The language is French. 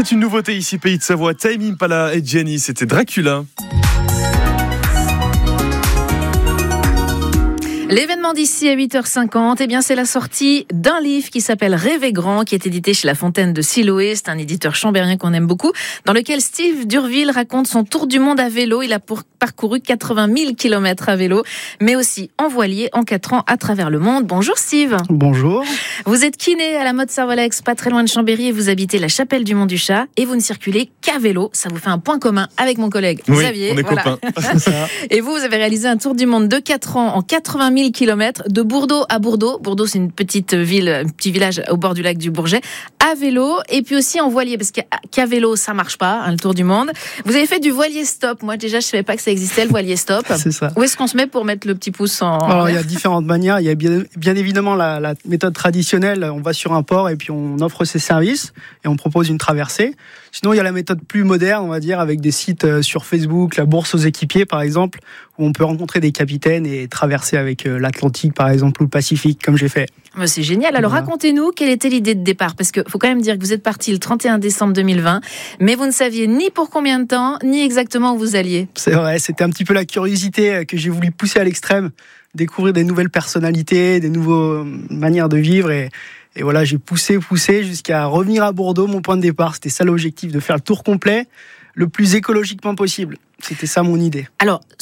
C'est une nouveauté ici, Pays de Savoie. Tame Impala et Jenny, c'était Dracula. L'événement d'ici à 8h50, eh bien, c'est la sortie d'un livre qui s'appelle Rêver grand, qui est édité chez La Fontaine de Siloé. C'est un éditeur chambérien qu'on aime beaucoup, dans lequel Steve Durville raconte son tour du monde à vélo. Il a parcouru 80 000 km à vélo, mais aussi en voilier en 4 ans à travers le monde. Bonjour Steve. Bonjour. Vous êtes kiné à la Motte Servolex, pas très loin de Chambéry, et vous habitez la Chapelle du Mont-du-Chat, et vous ne circulez qu'à vélo. Ça vous fait un point commun avec mon collègue Xavier. On est copains. Et vous avez réalisé un tour du monde de 4 ans en 80 000 km de Bourdeaux à Bordeaux. Bordeaux, c'est une petite ville, un petit village au bord du lac du Bourget, à vélo, et puis aussi en voilier, parce qu'à vélo, ça marche pas, hein, le tour du monde. Vous avez fait du voilier stop. Moi, déjà, je savais pas que ça existait, le voilier stop. C'est ça. Où est-ce qu'on se met pour mettre le petit pouce en... Alors, il y a différentes manières. Il y a bien évidemment la méthode traditionnelle. On va sur un port et puis on offre ses services et on propose une traversée. Sinon, il y a la méthode plus moderne, on va dire, avec des sites sur Facebook, la bourse aux équipiers, par exemple, où on peut rencontrer des capitaines et traverser avec l'Atlantique, par exemple, ou le Pacifique, comme j'ai fait. C'est génial. Alors, racontez-nous quelle était l'idée de départ, parce qu'il faut quand même dire que vous êtes parti le 31 décembre 2020, mais vous ne saviez ni pour combien de temps, ni exactement où vous alliez. C'est vrai, c'était un petit peu la curiosité que j'ai voulu pousser à l'extrême, découvrir des nouvelles personnalités, des nouvelles manières de vivre, et voilà, j'ai poussé jusqu'à revenir à Bordeaux. Mon point de départ, c'était ça l'objectif, de faire le tour complet, le plus écologiquement possible. C'était ça mon idée. Alors,